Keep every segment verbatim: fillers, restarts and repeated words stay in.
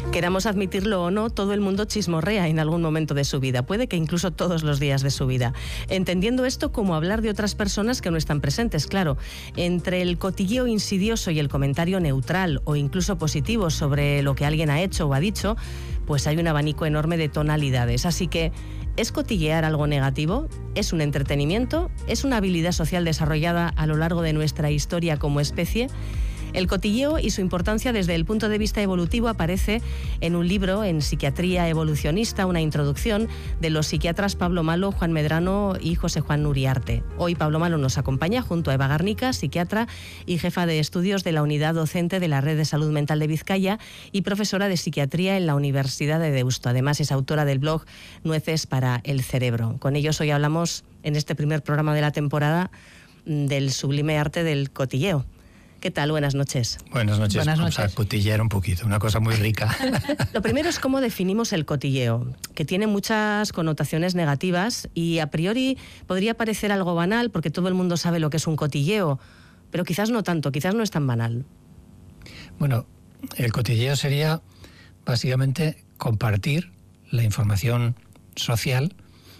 Queramos admitirlo o no, todo el mundo chismorrea en algún momento de su vida, puede que incluso todos los días de su vida. Entendiendo esto como hablar de otras personas que no están presentes, claro. Entre el cotilleo insidioso y el comentario neutral o incluso positivo sobre lo que alguien ha hecho o ha dicho, pues hay un abanico enorme de tonalidades. Así que, ¿es cotillear algo negativo? ¿Es un entretenimiento? ¿Es una habilidad social desarrollada a lo largo de nuestra historia como especie? El cotilleo y su importancia desde el punto de vista evolutivo aparece en un libro, en Psiquiatría Evolucionista, una introducción de los psiquiatras Pablo Malo, Juan Medrano y José Juan Uriarte. Hoy Pablo Malo nos acompaña junto a Eva Garnica, psiquiatra y jefa de estudios de la unidad docente de la Red de Salud Mental de Vizcaya y profesora de psiquiatría en la Universidad de Deusto. Además es autora del blog Nueces para el Cerebro. Con ellos hoy hablamos en este primer programa de la temporada del sublime arte del cotilleo. ¿Qué tal? Buenas noches. Buenas noches. Buenas noches. Vamos a cotillear un poquito, una cosa muy rica. Lo primero es cómo definimos el cotilleo, que tiene muchas connotaciones negativas y a priori podría parecer algo banal porque todo el mundo sabe lo que es un cotilleo, pero quizás no tanto, quizás no es tan banal. Bueno, el cotilleo sería básicamente compartir la información social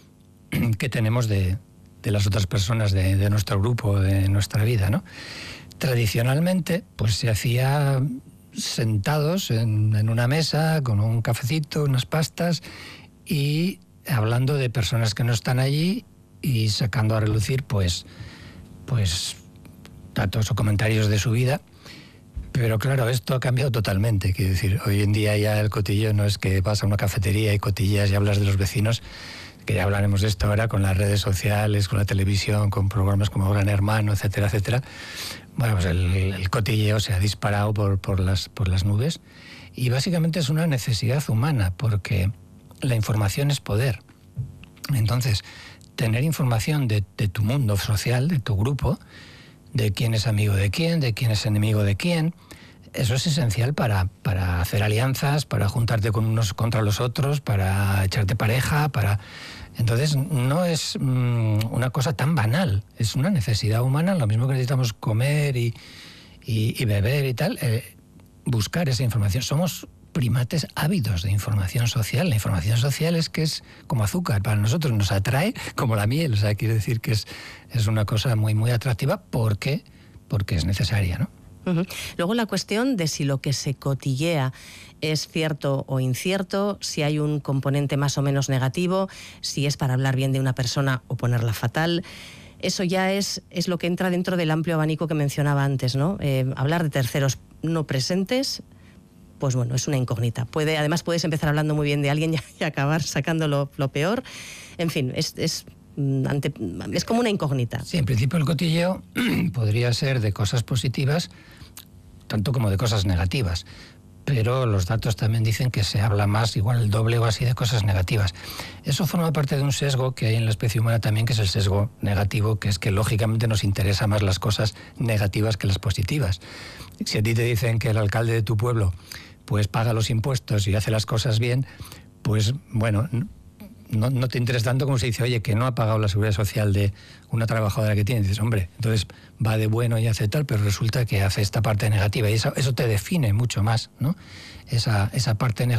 que tenemos de, de las otras personas de, de nuestro grupo, de nuestra vida, ¿no? Tradicionalmente, pues se hacía sentados en, en una mesa con un cafecito, unas pastas y hablando de personas que no están allí y sacando a relucir, pues, pues datos o comentarios de su vida. Pero claro, esto ha cambiado totalmente. Quiero decir, hoy en día ya el cotilleo no es que vas a una cafetería y cotilleas y hablas de los vecinos, que ya hablaremos de esto ahora con las redes sociales, con la televisión, con programas como Gran Hermano, etcétera, etcétera. Bueno, pues el, el cotilleo se ha disparado por, por, las, por las nubes y básicamente es una necesidad humana porque la información es poder. Entonces, tener información de, de tu mundo social, de tu grupo, de quién es amigo de quién, de quién es enemigo de quién, eso es esencial para, para hacer alianzas, para juntarte con unos contra los otros, para echarte pareja, para... Entonces no es mmm, una cosa tan banal, es una necesidad humana, lo mismo que necesitamos comer y, y, y beber y tal, eh, buscar esa información. Somos primates ávidos de información social. La información social es que es como azúcar, para nosotros nos atrae como la miel, o sea, quiere decir que es, es una cosa muy, muy atractiva porque, porque es necesaria, ¿no? Uh-huh. Luego la cuestión de si lo que se cotillea es cierto o incierto, si hay un componente más o menos negativo, si es para hablar bien de una persona o ponerla fatal. Eso ya es, es lo que entra dentro del amplio abanico que mencionaba antes, ¿no? Eh, hablar de terceros no presentes, pues bueno, es una incógnita. Puede, además puedes empezar hablando muy bien de alguien y, y acabar sacando lo, lo peor. En fin, es... es Ante, es como una incógnita. Sí, en principio el cotilleo podría ser de cosas positivas tanto como de cosas negativas, pero los datos también dicen que se habla más, igual el doble o así, de cosas negativas. Eso forma parte de un sesgo que hay en la especie humana también, que es el sesgo negativo, que es que lógicamente nos interesan más las cosas negativas que las positivas. Si a ti te dicen que el alcalde de tu pueblo pues paga los impuestos y hace las cosas bien, pues bueno... No, no te interesa tanto como se dice, oye, que no ha pagado la seguridad social de una trabajadora que tiene. Y dices, hombre, entonces va de bueno y hace tal, pero resulta que hace esta parte negativa. Y eso, eso te define mucho más, ¿no? Esa, esa parte negativa.